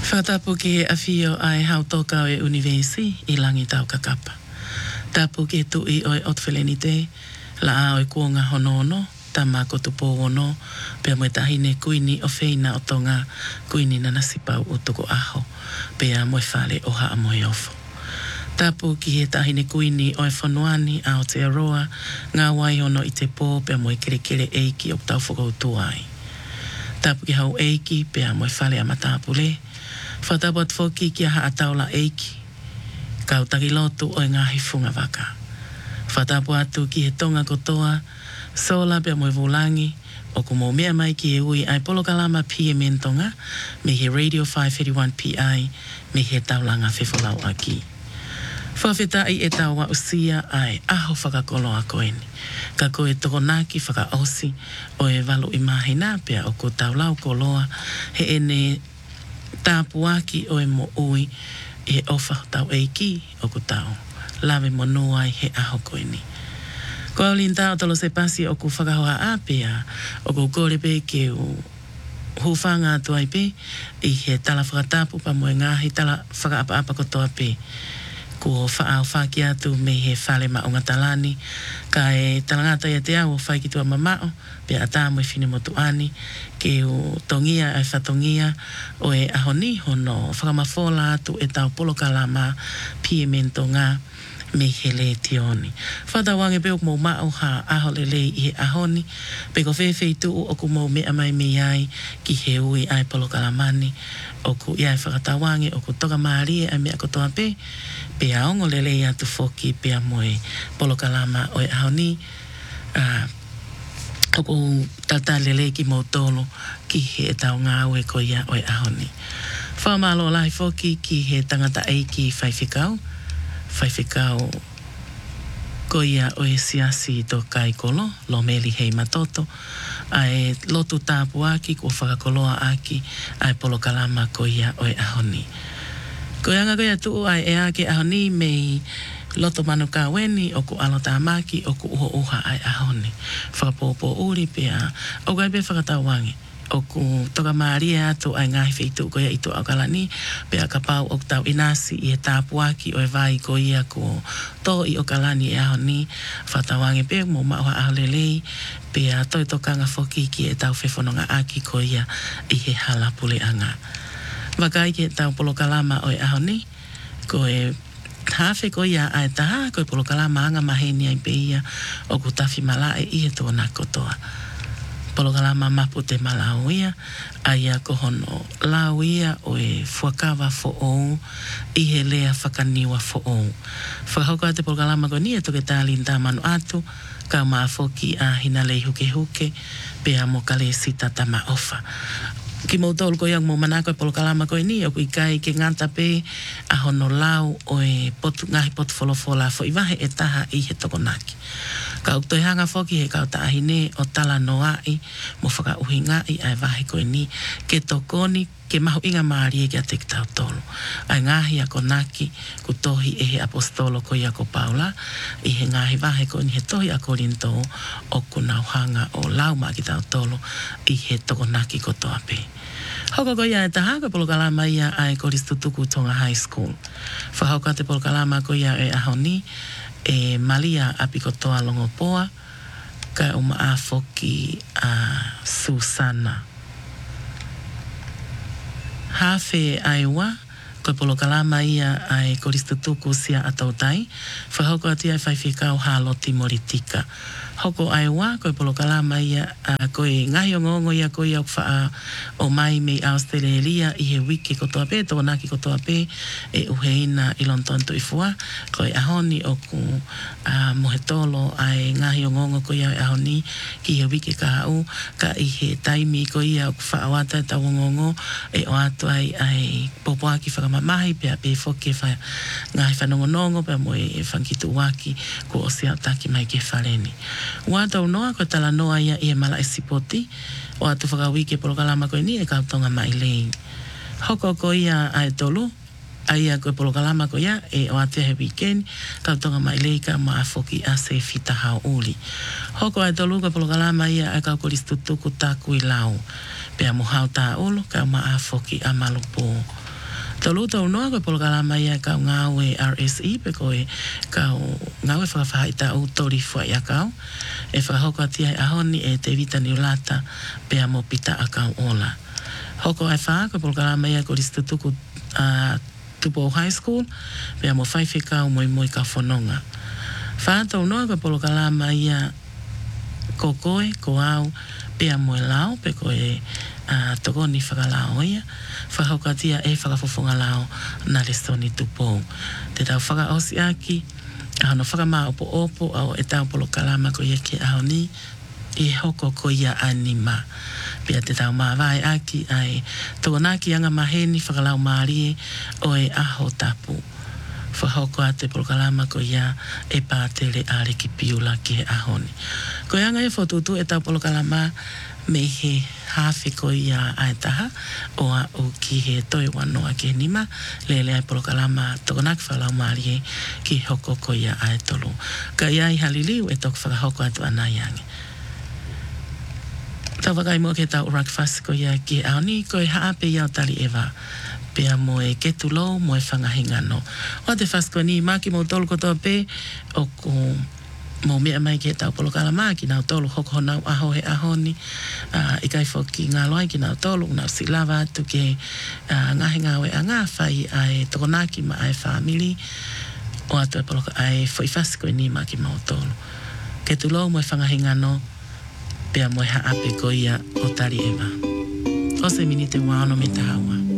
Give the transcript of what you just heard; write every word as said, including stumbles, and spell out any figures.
Whakatapu ki a whio ai hau tōkau e univesi I langi tau kakapa. Tapu ki tu I oi otwheleni te, la a oi kuonga honono, ta mako tupo ono, pia moe tahine kuini o feina o tonga kuini na nasipau o toko aho, pia moe whale o haa moe ofo. Tapu ki he tahine kuini o e whanuani a o te aroa, ngā wai hono I te pō, pia moe kere kere eiki o tau whakautu ai. Tapu ki hau eiki, pia moe whale a matapule, whatapat whoki ki a haa taula eiki, kau takilotu o e ngahi funga waka. Whatapu atu ki he tonga kotoa, sola pia moe vulangi, o kumo mea mai ki he ui ai polokalama P M N tonga, me he Radio five thirty-one P I, me he taulanga whewholau aki. Whawheta I e tau wa usia ai aho whakakolo a koeni. Ka koe toko naki whaka osi o e walu I mahina pia o ko taulau koloa he ene tāpu aki o e mo ui I he ofa tau eiki o ko tau. Lawe mo nuai he aho koeni. Ko au linta o tolo se pasi o ku whakahoa a pia o ku kore pe ke u hufanga atu ai pe I he tala whakatapu pa moe ngahi tala whakaapa apa kotoa pe. Ko whaau whaki atu me he whale maunga talani, ka e talangata ia te au o whai ki tua mamao, pe a tā moe whine motu ani, ke o tongia ai whatongia o e ahoni hono whakamawhola atu e tau polokalama P M N tonga me he le tioni. Whata wange pe o kumau mao ha aho le le I he ahoni, pe ko whewhi tu o kumau mea mai me ai ki he ui ai polokalamani, o ku iai whakatawange o ku toka maari ai mea kotoa pe, pe aongo le le atu whoki pe a moe polokalama o e ahoni, uh, o ku tata le le ki mautolo ki he tau ngā ue ko ia o e ahoni. Whamalo lai whoki ki he tangata eiki whaiwhikau, whaiwhikau ko ia o e siasi to kai kolo, lo meli hei matoto, ai lotu tāpu aki ko whakakoloa aki, ai polokalama ko ia o e ahoni. Ko ianga ko ia tuu ai e ake ahoni mei loto manu ka weni o ku alo tāmaki o ku uho uha ai ahoni. Whakapopo uri pia, o kai pe whakatawangi. O ku toka maaria atu ai ngahi wheitu ko ia itu au kalani, pia ka pau o tau inasi I he tāpu aki o e vai ko ia ko to I o kalani e ahoni, whatawangi pe mo mauha aholelei, pia toi tokanga whoki ki e tau whewhanonga aki ko ia I he halapule anga. Wakai ki e tau polokalama o e ahoni, ko e hawhi ko ia ai taha, ko e polokalama anga maheni ai pe ia, o ku tawhi malae I he tōna kotoa. Polokalama mapu te malau ia, aia ko hono lau ia o e fuakawa fo ou, I he lea whakaniwa fo ou. Whakahauka te polokalama ko ni e toke tālin tāmanu atu, ka maa whoki a hina lei huke huke, pea mo kale sita tama ofa. Ki mo tolu ko yang mo manako e polokalama ko ni, o kui kai ke nganta pe a hono lau o e potu, ngahi potu folofola fo I wahe e taha I he tokonaki. Ka uktoi hanga whoki he kau taahine o tala noai, mo whaka uhinga I ai wahe koe ni, ke tokoni, ke mahu inga maari e kia te kitau tolu. Ai ngahi a konaki, ku tohi e he apostolo ko ia ko Paula, I he ngahi wahe koe ni he tohi a Korinto, o kunau hanga o lau maa kitau tolu, I he tokonaki ko toa pe. Hoko ko ia e taha ko polokalama ia ai Koristutuku Tonga High School. Whahauka te polokalama ko ia e ahoni, e Malia apikotoa longo poa, ka uma a whoki a Susana. Hawhe aiwa, ko polokalama ia ai Koristutuku sia atautai, whahauka ati ai whaiwhikau haloti moritika. Hoko aiwa, ko polokalama ia, uh, ko e ngahi o ngongo ia ko ia wha o mai mei Australia I he wiki kotoa pe, tō naki kotoa pe, e uheina I lontonto I fua, ko e ahoni o ku uh, mohetolo ai ngahi o ngongo ko ia e ahoni ki he wiki ka hau, ka I he taimi ko ia o ku wha awata e tau ngongo, e o atu ai ai popoaki whakamamahi, pia pe whoke wha ngahi whanongonongo, pia mo e whankitu waki, ko o sea taki mai ke whaleni. Ua tau noa ko tala noa ia I e mala e sipoti, o atu whakawiki e polokalama koe ni e kautonga mai lei. Hoko ko ia ai tolu, aia ko e polokalama ko ia e o atu he weekend, kautonga mai lei ka maa whoki a se fita hao uli. Hoko ai tolu ko e polokalama ia ai kau Koristutuku taku I lau, pea mo hao tā olo ka maa whoki a malupo. Tolu tau noa koe polokalama ia kau ngau e R S E pe koe kau ngau e whakawhaita au tori fua ia kau. E whakahoko atia e ahoni e te vita ni ulata pe a mo pita a kau ola. Hoko ai wha koe polokalama ia ko ristutuku uh, Tupo High School pe a mo whaiwhi kau moi moi ka whanonga. Wha tau noa koe polokalama ia ko koe, ko au pe a mo e lao pe koe Uh, toko ni whakalao ia whakaukatia e whakafofonga lao na restoni tupo te tau whakaosi aki ahono whakamaa opo opo au e tau polo kalama ko ia ke aho ni e hoko ko ia anima pia te tau maa vai aki ai toko naki anga maheni whakalao maarie o e aho tapu whahoko a te polo kalama ko ia e pātere are ki piula ki he ahoni ko anga e whotutu e tau polo kalama me he hawhi ko ia aetaha o a o ki he toi wanoa ki he nima lele ai polokalama toko naki whalau maari ki hoko ko ia aetolo ka ia i haliliu e toko whakahoko atu anai ange tau wakai mo ke tau urak whasi ko ia ki aoni ko e haape iau tali ewa pea mo e ketu lou mo e whangahingano o te whasi ko ni maki mo tolu kotoa pe o ko mo mea mai ke tau polokalama ki nau tolu hoko nau aho he ahoni uh, i kai whoki ngā loai ki nau tolu nau silawa atu ke uh, ngahe ngāwe a ngā whai ai tokonaki ma ai whamili o atu e poloka ai whaifasi koe ni ma ki mau tolu ke tu lau mo e whangahingano pea mo e haape ko ia o tari ewa o se minite wano me te hawa